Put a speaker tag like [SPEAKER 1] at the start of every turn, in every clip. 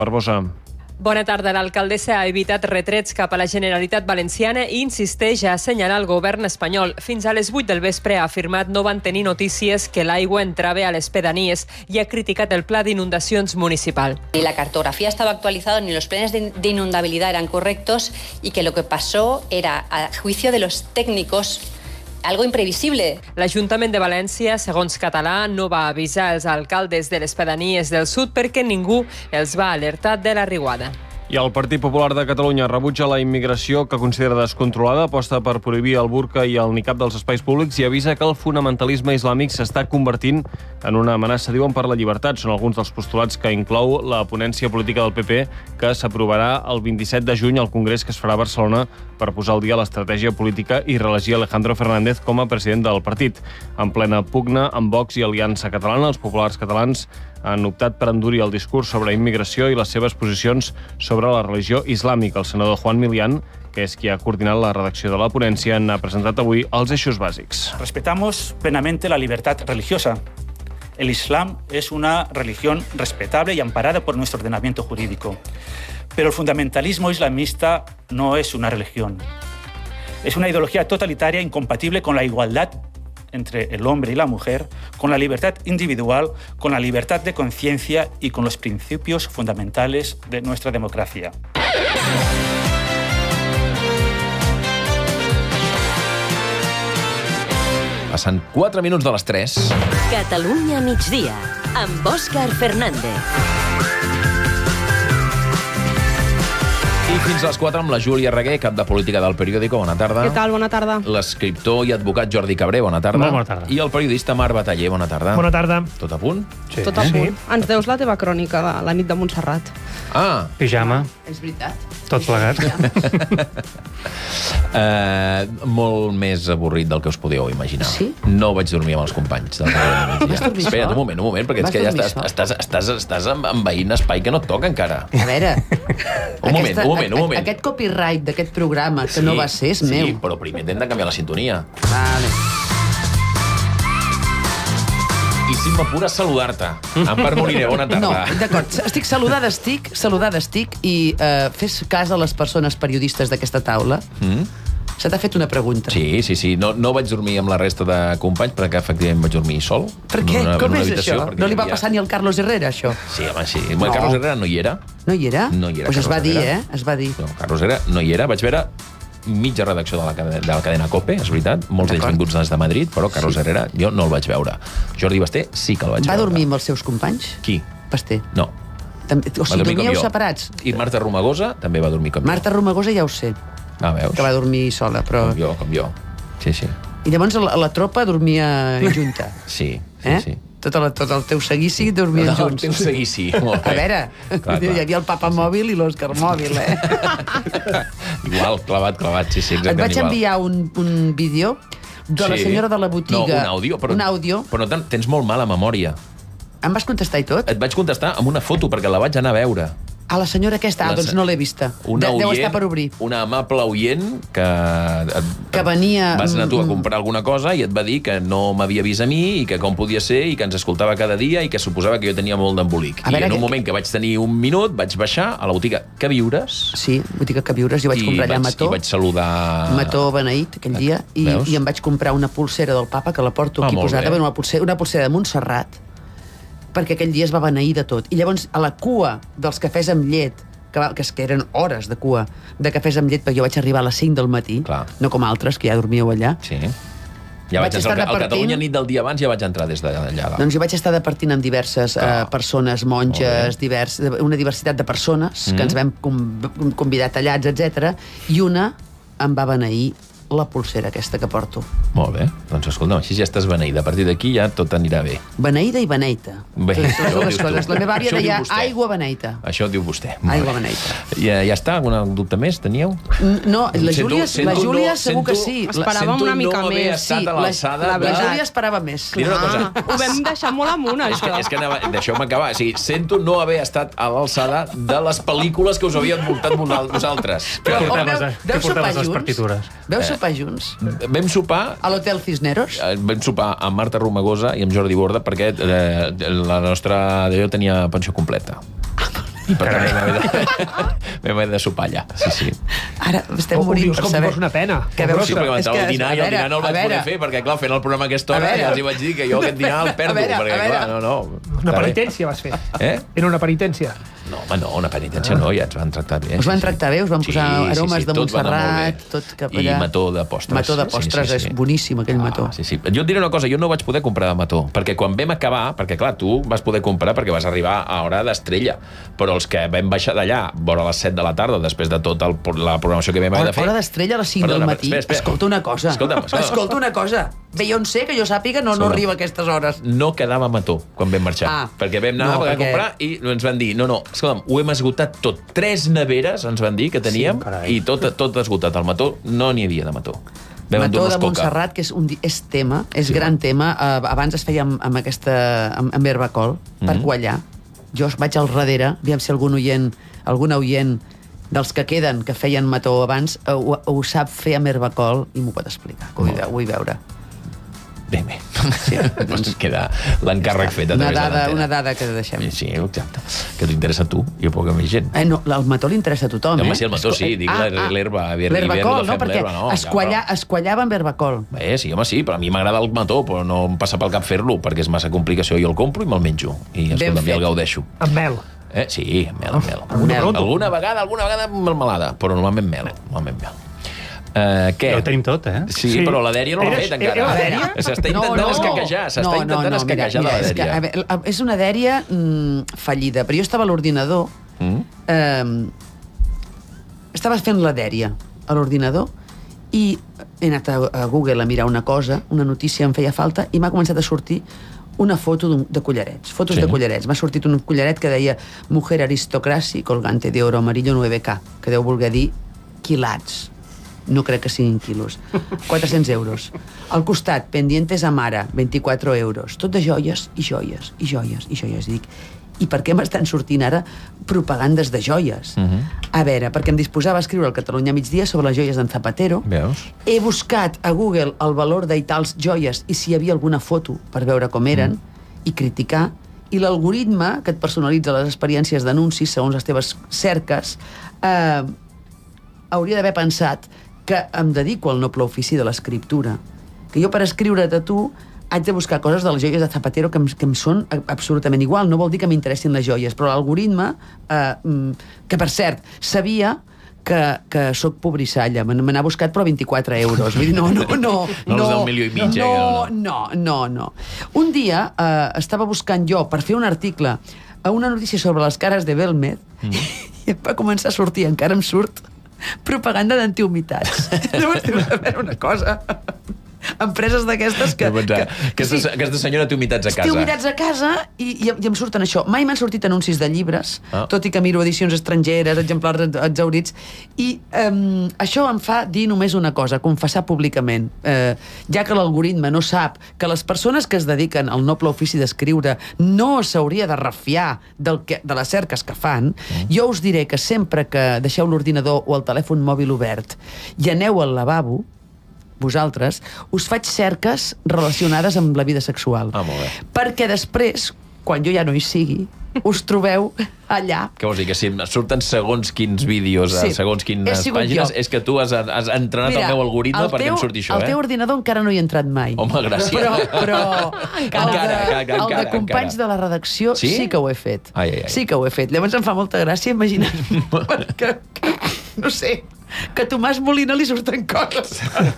[SPEAKER 1] Barbosa.
[SPEAKER 2] Bona tarda. L'alcaldessa ha evitat retrets cap a la Generalitat Valenciana i insisteix a assenyalar el govern espanyol. Fins a les 8 del vespre ha afirmat no van tenir notícies que l'aigua entrava a les pedanies i ha criticat el pla d'inundacions municipal.
[SPEAKER 3] Ni la cartografía estaba actualizada ni los planes de inundabilidad eran correctos y que lo que pasó era, a juicio de los técnicos, algo imprevisible.
[SPEAKER 2] L'Ajuntament de València, segons Català, no va avisar els alcaldes de les pedanies del sud perquè ningú els va alertar de la riuada.
[SPEAKER 1] I el Partit Popular de Catalunya rebutja la immigració que considera descontrolada, aposta per prohibir el burca i el niqab dels espais públics i avisa que el fonamentalisme islàmic s'està convertint en una amenaça, diuen, per la llibertat. Són alguns dels postulats que inclou la ponència política del PP que s'aprovarà el 27 de juny al Congrés que es farà a Barcelona per posar al dia l'estratègia política i reelegir Alejandro Fernández com a president del partit. En plena pugna amb Vox i Aliança Catalana, els populars catalans han optat per endurir el discurs sobre immigració i les seves posicions sobre la religió islàmica. El senador Juan Milián, que és qui ha coordinat la redacció de la ponència, n'ha presentat avui els eixos bàsics.
[SPEAKER 4] Respetamos plenamente la libertad religiosa. El Islam es una religión respetable y amparada por nuestro ordenamiento jurídico. Pero el fundamentalismo islamista no es una religión. Es una ideología totalitaria incompatible con la igualdad entre el hombre y la mujer, con la libertad individual, con la libertad de conciencia y con los principios fundamentales de nuestra democracia.
[SPEAKER 5] Passen 4 minuts de les 3.
[SPEAKER 6] Catalunya migdia, amb Òscar Fernández.
[SPEAKER 5] I fins a les 4 amb la Júlia Reguer, cap de política del Periódico. Bona tarda.
[SPEAKER 7] Què tal? Bona tarda.
[SPEAKER 5] L'escriptor i advocat Jordi Cabré, bona tarda.
[SPEAKER 8] Molt bona tarda.
[SPEAKER 5] I el periodista Marc Bataller, bona tarda.
[SPEAKER 8] Bona tarda.
[SPEAKER 5] Tot a punt?
[SPEAKER 8] Sí.
[SPEAKER 7] Tot a punt. Ens deus la teva crònica de la nit de Montserrat.
[SPEAKER 5] Ah.
[SPEAKER 8] Pijama.
[SPEAKER 7] És veritat.
[SPEAKER 8] Tot plegat.
[SPEAKER 5] Molt més avorrit del que us podíeu imaginar.
[SPEAKER 7] Sí?
[SPEAKER 5] No vaig dormir amb els companys. Espera't un moment, perquè és que ja estàs envaint espai que no et toca encara.
[SPEAKER 9] A veure...
[SPEAKER 5] Un moment.
[SPEAKER 9] Aquest copyright d'aquest programa, que no va ser, és meu.
[SPEAKER 5] Sí, però primer hem de canviar la sintonia.
[SPEAKER 9] Vale.
[SPEAKER 5] I si m'apura saludar-te. Empar Moliner, bona tarda.
[SPEAKER 9] No, d'acord. Saludada estic, i fes cas a les persones periodistes d'aquesta taula. Se t'ha fet una pregunta.
[SPEAKER 5] Sí. No vaig dormir amb la resta de companys perquè efectivament vaig dormir sol.
[SPEAKER 9] Per què? Com és això? No li va passar ni al Carlos Herrera, això?
[SPEAKER 5] Sí, home, sí. El Carlos Herrera no hi era.
[SPEAKER 9] No hi era?
[SPEAKER 5] No hi era.
[SPEAKER 9] Doncs es va dir, Es va dir.
[SPEAKER 5] No, Carlos Herrera no hi era. Vaig veure mitja redacció de la cadena COPE, és veritat. Molts d'ells vinguts des de Madrid, però Carlos Herrera jo no el vaig veure. Jordi Basté sí que el vaig veure.
[SPEAKER 9] Va dormir amb els seus companys?
[SPEAKER 5] Qui?
[SPEAKER 9] Basté.
[SPEAKER 5] No.
[SPEAKER 9] O sigui, dormíeu separats?
[SPEAKER 5] I Marta Romagosa també va dormir com jo.
[SPEAKER 9] Marta Romagosa ja ho sé.
[SPEAKER 5] Ah, veus?
[SPEAKER 9] Que va dormir sola, però...
[SPEAKER 5] Com jo. Sí.
[SPEAKER 9] I llavors la tropa dormia junta.
[SPEAKER 5] Sí.
[SPEAKER 9] Tot el teu seguici dormien junts.
[SPEAKER 5] El teu seguici, molt bé.
[SPEAKER 9] A veure, hi havia el Papa Mòbil i l'Òscar Mòbil,
[SPEAKER 5] Igual, clavat, sí, exactament igual.
[SPEAKER 9] Et vaig enviar un vídeo de la senyora de la botiga.
[SPEAKER 5] No, un àudio. Però no tens molt mala memòria.
[SPEAKER 9] Em vas contestar i tot?
[SPEAKER 5] Et vaig contestar amb una foto, perquè la vaig anar a veure.
[SPEAKER 9] A la senyora aquesta? Doncs no l'he vista. Deu estar per obrir.
[SPEAKER 5] Una amable oient que
[SPEAKER 9] venia...
[SPEAKER 5] Vas anar tu a comprar alguna cosa i et va dir que no m'havia vist a mi i que com podia ser i que ens escoltava cada dia i que suposava que jo tenia molt d'embolic. I en un moment que vaig tenir un minut vaig baixar a la botiga Queviures.
[SPEAKER 9] Sí, botiga Queviures. Jo vaig comprar allà Mató.
[SPEAKER 5] I vaig saludar...
[SPEAKER 9] Mató beneït aquell dia. I em vaig comprar una pulsera del Papa que la porto aquí posada. Una pulsera de Montserrat, perquè aquell dia es va beneir de tot. I llavors, a la cua dels cafès amb llet, que eren hores de cua de cafès amb llet, perquè jo vaig arribar a les 5 del matí, no com altres, que ja dormíeu allà.
[SPEAKER 5] Sí. Ja vaig estar al Catalunya nit del dia abans, ja vaig entrar des d'allà.
[SPEAKER 9] Doncs jo vaig estar departint amb diverses persones, monges, una diversitat de persones, que ens vam convidar tallats, etc. I una em va beneir la pulsera aquesta que porto.
[SPEAKER 5] Molt bé. Doncs escolta'm, així ja estàs beneïda. A partir d'aquí ja tot anirà bé.
[SPEAKER 9] Beneïda i beneita.
[SPEAKER 5] Bé,
[SPEAKER 9] les dues coses. La meva àvia deia aigua beneita.
[SPEAKER 5] Això ho diu vostè.
[SPEAKER 9] Aigua beneita.
[SPEAKER 5] Ja està? Algun dubte més teníeu?
[SPEAKER 9] No, la Júlia segur que sí.
[SPEAKER 7] Esperàvem una mica més.
[SPEAKER 5] La
[SPEAKER 9] Júlia esperava més.
[SPEAKER 7] Ho vam deixar molt amunt, això.
[SPEAKER 5] És que deixeu-me acabar. Sento no haver estat a l'alçada de les pel·lícules que us havíem muntat vosaltres.
[SPEAKER 8] Què portaves les partitures?
[SPEAKER 9] Veu sopar junts?
[SPEAKER 5] Vam sopar...
[SPEAKER 9] A l'Hotel Cisneros?
[SPEAKER 5] Vam sopar amb Marta Romagosa i amb Jordi Borda perquè la nostra d'allò tenia pensió completa. Vam haver de sopar allà. Sí.
[SPEAKER 9] Ara estem morint per saber.
[SPEAKER 8] Com una pena.
[SPEAKER 5] Sí, perquè m'entrava el dinar i el dinar no el vaig poder fer, perquè, clar, fent el programa a aquesta hora ja els hi vaig dir que jo aquest dinar el perdo, perquè, clar, no.
[SPEAKER 8] Una penitència vas fer. Era una penitència.
[SPEAKER 5] No, home, no, una penitència no, ja ens van tractar bé.
[SPEAKER 9] Us van tractar bé? Us van posar aromes de Montserrat, tot cap allà?
[SPEAKER 5] I mató de postres.
[SPEAKER 9] Mató de postres, és boníssim aquell mató.
[SPEAKER 5] Sí. Jo et diré una cosa, jo no vaig poder comprar de mató, perquè quan vam acabar, perquè clar, tu vas poder comprar perquè vas arribar a hora d'estrella, però els que vam baixar d'allà, vora les 7 de la tarda, després de tota la programació que vam haver de fer...
[SPEAKER 9] Hora d'estrella a les 5 del matí? Escolta una cosa. Escolta una cosa. Beyoncé, que jo sàpiga, no arriba a aquestes hores.
[SPEAKER 5] No quedava mató quan vam marxar, perquè vam anar a comprar i ens van dir, no, escolta'm, ho hem esgotat tot. 3 neveres ens van dir que teníem i tot esgotat. El mató no n'hi havia de mató.
[SPEAKER 9] Mató de Montserrat, que és tema, és gran tema. Abans es feia amb herbacol, per quallar. Jo vaig al darrere, aviam si algun oient dels que queden, que feien mató abans, ho sap fer amb herbacol i m'ho pot explicar, que ho vull veure.
[SPEAKER 5] Bé. Sí, doncs queda l'encàrrec fet a través de l'antena.
[SPEAKER 9] Una dada que deixem.
[SPEAKER 5] Sí, exacte. Que t'interessa a tu i a poca més gent.
[SPEAKER 9] No, el mató li interessa a tothom,
[SPEAKER 5] Home, sí, el mató sí, dic l'herba.
[SPEAKER 9] L'herbacol, no, perquè es quallava amb herbacol.
[SPEAKER 5] Sí, home, sí, però a mi m'agrada el mató, però no em passa pel cap fer-lo, perquè és massa complicació. Jo el compro i me'l menjo. I, escolta, ja el gaudeixo.
[SPEAKER 8] Amb mel.
[SPEAKER 5] Sí, amb mel. Alguna vegada amb melmelada, però normalment mel. Què?
[SPEAKER 8] Ja ho tenim tot,
[SPEAKER 5] Sí, però la dèria no l'ha fet encara. S'està intentant escaquejar. S'està intentant escaquejar de la dèria.
[SPEAKER 9] És una dèria fallida, però jo estava a l'ordinador, estava fent la dèria a l'ordinador i he anat a Google a mirar una cosa, una notícia em feia falta, i m'ha començat a sortir una foto de collarets, fotos de collarets. M'ha sortit un collaret que deia Mujer aristocràcia colgante de oro amarillo 9K, que deu voler dir quilats. No crec que siguin quilos. 400 euros. Al costat, pendientes Amara, 24 euros. Tot de joies i joies i joies i joies. I per què m'estan sortint ara propagandes de joies? A veure, perquè em disposava a escriure al Catalunya Migdia sobre les joies d'en Zapatero.
[SPEAKER 5] Veus?
[SPEAKER 9] He buscat a Google el valor d'Aitals joies i si hi havia alguna foto per veure com eren i criticar. I l'algoritme que et personalitza les experiències d'anuncis segons les teves cerques hauria d'haver pensat que em dedico al noble ofici de l'escriptura. Que jo per escriure't a tu haig de buscar coses de les joies de Zapatero que em són absolutament igual. No vol dir que m'interessin les joies, però l'algoritme, que per cert, sabia que soc pobrissalla. Me n'ha buscat però 24 euros. Vull dir, no.
[SPEAKER 5] No els del milió i mig,
[SPEAKER 9] No. Un dia estava buscant jo per fer un article a una notícia sobre les cares de Belmed i em va començar a sortir, encara em surt, propaganda d'antihumitats. Llavors dius, a veure una cosa, empreses d'aquestes que...
[SPEAKER 5] Aquesta senyora té humitats a casa.
[SPEAKER 9] Té humitats a casa i em surten això. Mai m'han sortit anuncis de llibres, tot i que miro edicions estrangeres, exemplars exhaurits, i això em fa dir només una cosa, confessar públicament. Ja que l'algoritme no sap que les persones que es dediquen al noble ofici d'escriure no s'hauria de refiar de les cerques que fan, jo us diré que sempre que deixeu l'ordinador o el telèfon mòbil obert i aneu al lavabo, vosaltres, us faig cerques relacionades amb la vida sexual.
[SPEAKER 5] Molt bé.
[SPEAKER 9] Perquè després, quan jo ja no hi sigui, us trobeu allà.
[SPEAKER 5] Què vols dir? Que si surten segons quins vídeos, segons quines pàgines, és que tu has entrenat el meu algoritme perquè em surti això,
[SPEAKER 9] el teu ordinador encara no hi he entrat mai.
[SPEAKER 5] Home, gràcies.
[SPEAKER 9] Però el de companys de la redacció sí que ho he fet. Sí que ho he fet. Llavors em fa molta gràcia imaginar-me que, no sé, que a Tomàs Molina li surten coses.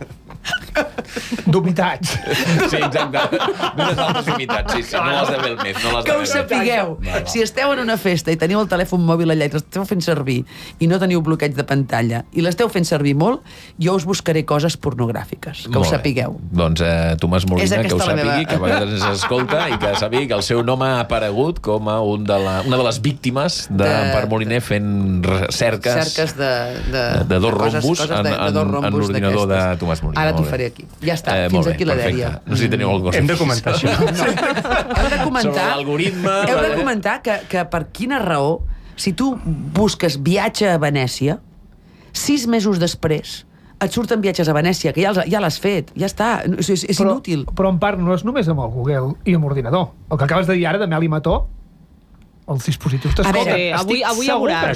[SPEAKER 8] D'humitats.
[SPEAKER 5] Sí, exacte. D'unes altres humitats, sí. No les de Belmed.
[SPEAKER 9] Que ho sapigueu. Si esteu en una festa i teniu el telèfon mòbil allà i l'esteu fent servir i no teniu bloqueig de pantalla i l'esteu fent servir molt, jo us buscaré coses pornogràfiques. Que ho sapigueu.
[SPEAKER 5] Doncs Tomàs Molina, que ho sàpigui, que a vegades ens escolta i que sàpigui que el seu nom ha aparegut com a una de les víctimes d'Empar Moliner fent cerques de dos rombos en l'ordinador de Tomàs Molina.
[SPEAKER 9] Ara t'ho faré aquí. Ja està, fins aquí la dèria.
[SPEAKER 5] No sé si teniu alguna cosa.
[SPEAKER 8] Hem de comentar això.
[SPEAKER 9] Heu de comentar...
[SPEAKER 5] Sobre l'algoritme...
[SPEAKER 9] Heu de comentar que per quina raó, si tu busques viatge a Venècia, 6 mesos després et surten viatges a Venècia, que ja l'has fet, ja està, és inútil.
[SPEAKER 8] Però en part no és només amb el Google i amb l'ordinador. El que acabes de dir ara de mel i mató els dispositius t'escolten.
[SPEAKER 7] Avui ja veuràs.